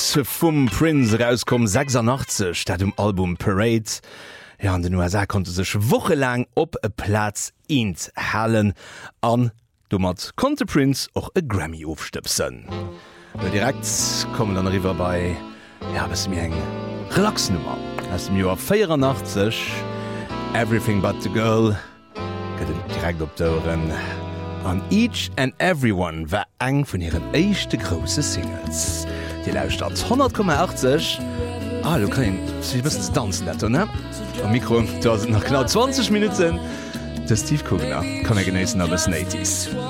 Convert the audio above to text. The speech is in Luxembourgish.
vum Prince rauskom 86 statt dem Album Parade. Ja, an den USA konnte sech wochelang op e Platz int halen an mat konnte Prince och e Grammy aufstöpsen. Direkt kommen dann river bei bis mir eng Relaxnummer aus dem Joar 84 Everything But the Girl direkt op deuren an Each and Everyone war eng vun ihren eischchte grosse Singles. Die lauscht als 100,80. Du kannst bis tanzen ne? Am Mikro da sind nach genau 20 Minuten. Der Steve Kugler kann genießen bis 80s.